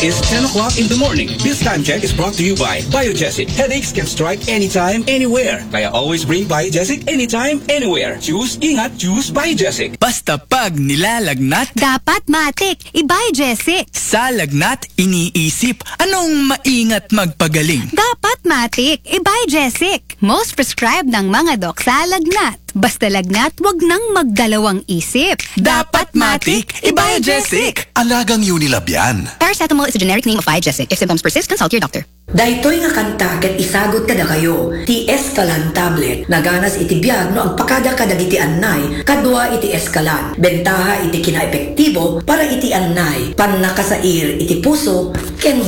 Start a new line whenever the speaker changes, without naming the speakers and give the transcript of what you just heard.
is 10 o'clock in the morning. This time check is brought to you by Biogesic. Headaches can strike anytime, anywhere. Kaya always bring Biogesic anytime, anywhere. Choose Ingat, choose Biogesic.
Basta pag nilalagnat,
dapat matik, i-Biogesic.
sa lagnat, iniisip, anong maingat magpagaling?
Dapat matik, i-Biogesic. Most prescribed ng mga dok sa lagnat. Basta lagnat, wag nang magdalawang isip.
Dapat matik, i-Biogesic.
Alagang Unilab yan.
Paracetamol is a generic name of Biogesic. If symptoms persist, consult your doctor.
Daytoy nga kanta ket isagot kada kayo. Ti Escalan tablet. Naganas iti biag no ang pakada kadagiti annay, kadwa iti Escalan. Bentaha iti kinaepektibo para iti annay. Pan nakasair iti puso, ken